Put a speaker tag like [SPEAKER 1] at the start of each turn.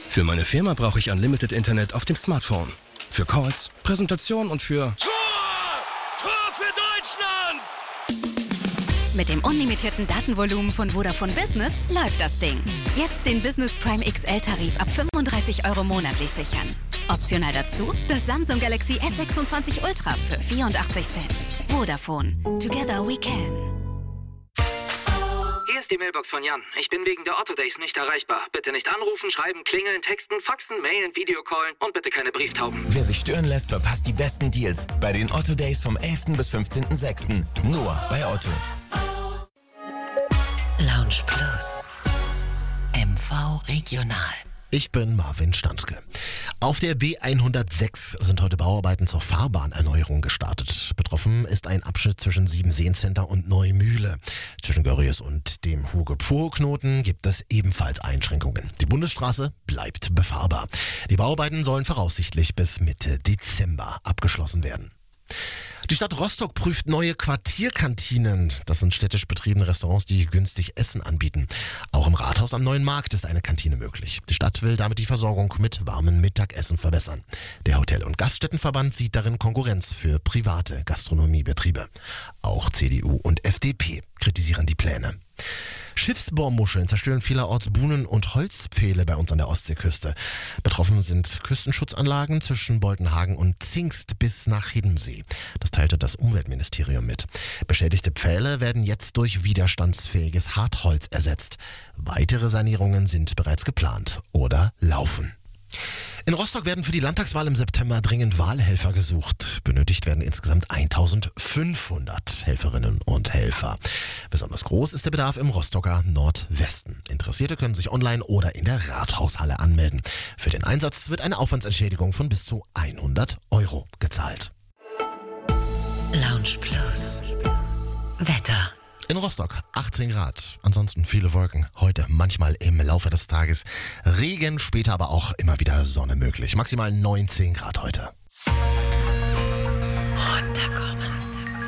[SPEAKER 1] Für meine Firma brauche ich Unlimited Internet auf dem Smartphone. Für Calls, Präsentationen und für...
[SPEAKER 2] Tor für Deutschland!
[SPEAKER 3] Mit dem unlimitierten Datenvolumen von Vodafone Business läuft das Ding. Jetzt den Business Prime XL-Tarif ab 35 € monatlich sichern. Optional dazu das Samsung Galaxy S26 Ultra für 84 Cent. Vodafone. Together we can.
[SPEAKER 4] Hier ist die Mailbox von Jan. Ich bin wegen der Otto Days nicht erreichbar. Bitte nicht anrufen, schreiben, klingeln, texten, faxen, mailen, Videocallen und bitte keine Brieftauben.
[SPEAKER 5] Wer sich stören lässt, verpasst die besten Deals bei den Otto Days vom 11. bis 15.06. Nur bei Otto.
[SPEAKER 6] Lounge Plus. MV Regional.
[SPEAKER 7] Ich bin Marvin Stanzke. Auf der B106 sind heute Bauarbeiten zur Fahrbahnerneuerung gestartet. Betroffen ist ein Abschnitt zwischen Siebenseencenter und Neumühle. Zwischen Görries und dem Hugo-Pfuhl-Knoten gibt es ebenfalls Einschränkungen. Die Bundesstraße bleibt befahrbar. Die Bauarbeiten sollen voraussichtlich bis Mitte Dezember abgeschlossen werden. Die Stadt Rostock prüft neue Quartierkantinen. Das sind städtisch betriebene Restaurants, die günstig Essen anbieten. Auch im Rathaus am Neuen Markt ist eine Kantine möglich. Die Stadt will damit die Versorgung mit warmem Mittagessen verbessern. Der Hotel- und Gaststättenverband sieht darin Konkurrenz für private Gastronomiebetriebe. Auch CDU und FDP kritisieren die Pläne. Schiffsbohrmuscheln zerstören vielerorts Buhnen und Holzpfähle bei uns an der Ostseeküste. Betroffen sind Küstenschutzanlagen zwischen Boltenhagen und Zingst bis nach Hiddensee. Das teilte das Umweltministerium mit. Beschädigte Pfähle werden jetzt durch widerstandsfähiges Hartholz ersetzt. Weitere Sanierungen sind bereits geplant oder laufen. In Rostock werden für die Landtagswahl im September dringend Wahlhelfer gesucht. Benötigt werden insgesamt 1500 Helferinnen und Helfer. Besonders groß ist der Bedarf im Rostocker Nordwesten. Interessierte können sich online oder in der Rathaushalle anmelden. Für den Einsatz wird eine Aufwandsentschädigung von bis zu 100 € gezahlt.
[SPEAKER 6] Lounge Plus. Wetter.
[SPEAKER 7] In Rostock 18 Grad, ansonsten viele Wolken. Heute manchmal im Laufe des Tages Regen, später aber auch immer wieder Sonne möglich. Maximal 19 Grad heute.